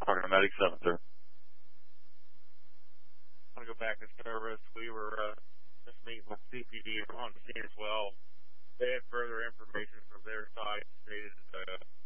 talking to Medic 7, sir. I want to go back to service. We were just meeting with CPD on the scene as well. They had further information from their side stated